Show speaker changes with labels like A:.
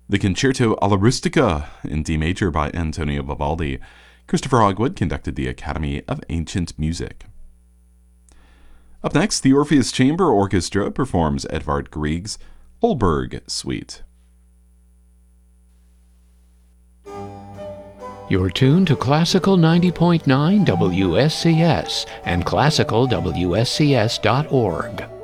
A: The Concerto alla Rustica in D major by Antonio Vivaldi. Christopher Hogwood conducted the Academy of Ancient Music. Up next, the Orpheus Chamber Orchestra performs Edvard Grieg's Holberg Suite.
B: You're tuned to Classical 90.9 WSCS and classicalwscs.org.